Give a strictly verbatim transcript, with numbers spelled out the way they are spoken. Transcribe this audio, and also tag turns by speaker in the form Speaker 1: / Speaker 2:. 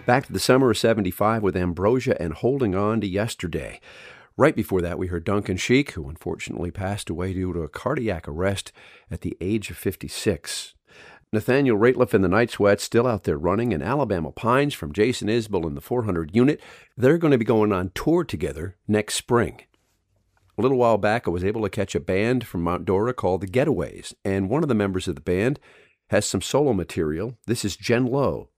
Speaker 1: Back to the summer of seventy-five with Ambrosia and Holding On to Yesterday. Right before that, we heard Duncan Sheik, who unfortunately passed away due to a cardiac arrest at the age of fifty-six. Nathaniel Rateliff and the Night Sweats still out there running, and Alabama Pines from Jason Isbell in the four hundred unit. They're going to be going on tour together next spring. A little while back, I was able to catch a band from Mount Dora called the Getaways, and one of the members of the band has some solo material. This is Jen Lowe